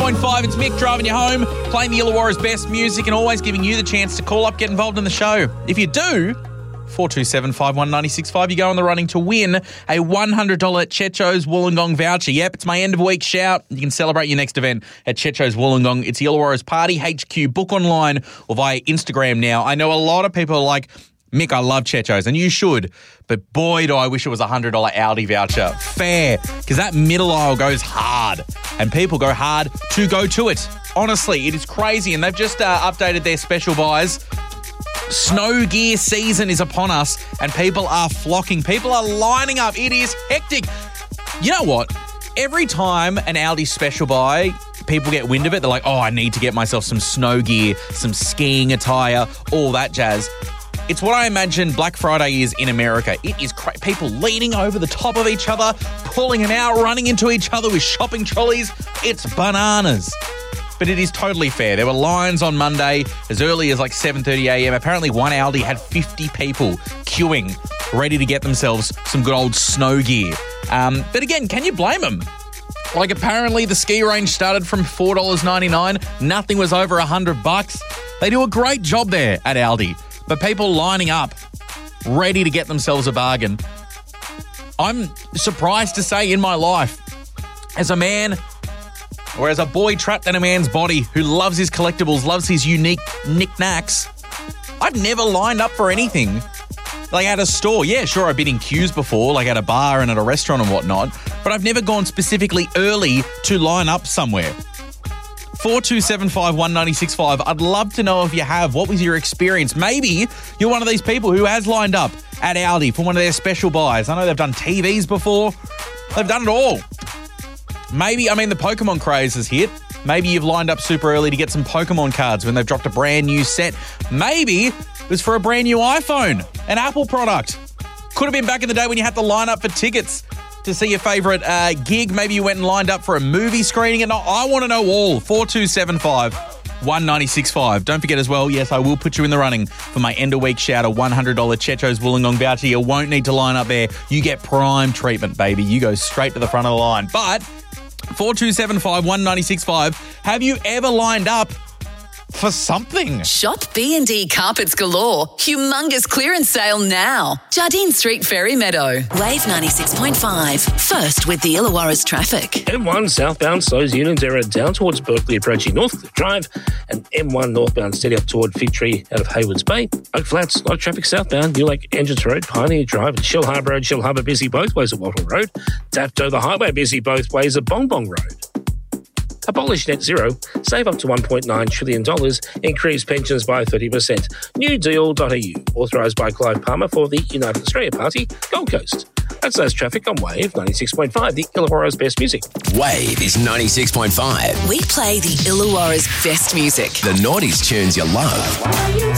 96.5, it's Mick driving you home, playing the Illawarra's best music and always giving you the chance to call up, get involved in the show. If you do, 427 51965, you go on the running to win a $100 Checho's Wollongong voucher. Yep, it's my end of week shout. You can celebrate your next event at Checho's Wollongong. It's the Illawarra's Party HQ. Book online or via Instagram now. I know a lot of people are like, Mick, I love Checho's, and you should, but boy, do I wish it was a $100 Aldi voucher. Fair, because that middle aisle goes hard, and people go hard to go to it. Honestly, it is crazy, and they've just updated their special buys. Snow gear season is upon us, and people are flocking. People are lining up. It is hectic. You know what? Every time an Aldi special buy, people get wind of it. They're like, oh, I need to get myself some snow gear, some skiing attire, all that jazz. It's what I imagine Black Friday is in America. It is people leaning over the top of each other, pulling them out, running into each other with shopping trolleys. It's bananas. But it is totally fair. There were lines on Monday as early as like 7:30 a.m. Apparently one Aldi had 50 people queuing, ready to get themselves some good old snow gear. But again, can you blame them? Like apparently the ski range started from $4.99. Nothing was over $100. They do a great job there at Aldi. But people lining up, ready to get themselves a bargain. I'm surprised to say in my life, as a man or as a boy trapped in a man's body who loves his collectibles, loves his unique knickknacks, I've never lined up for anything. Like at a store, yeah, sure, I've been in queues before, like at a bar and at a restaurant and whatnot, but I've never gone specifically early to line up somewhere. 4275 1965. I'd love to know if you have. What was your experience? Maybe you're one of these people who has lined up at Aldi for one of their special buys. I know they've done TVs before. They've done it all. Maybe, the Pokemon craze has hit. Maybe you've lined up super early to get some Pokemon cards when they've dropped a brand new set. Maybe it was for a brand new iPhone, an Apple product. Could have been back in the day when you had to line up for tickets to see your favourite gig. Maybe you went and lined up for a movie screening. And I want to know all. 4275 1965. Don't forget as well, yes, I will put you in the running for my end of week shout, a $100 Checho's Wollongong voucher. You won't need to line up there. You get prime treatment, baby. You go straight to the front of the line. But 4275 1965. Have you ever lined up for something? Shop B&D Carpets Galore. Humongous clearance sale now. Jardine Street, Ferry Meadow. Wave 96.5. First with the Illawarra's traffic. M1 southbound slows Unanderra down towards Berkeley approaching Northcliffe Drive, and M1 northbound steady up toward Fig Tree out of Haywards Bay. Oak Flats, light traffic southbound, New Lake Engines Road, Pioneer Drive, and Shell Harbour Road. Shell Harbour busy both ways at Wattle Road. Dapto the Highway busy both ways at Bong Bong Road. Abolish net zero, save up to $1.9 trillion, increase pensions by 30%. Newdeal.eu, authorised by Clive Palmer for the United Australia Party, Gold Coast. That's those traffic on Wave 96.5, the Illawarra's best music. Wave is 96.5. We play the Illawarra's best music. The noughties tunes you love.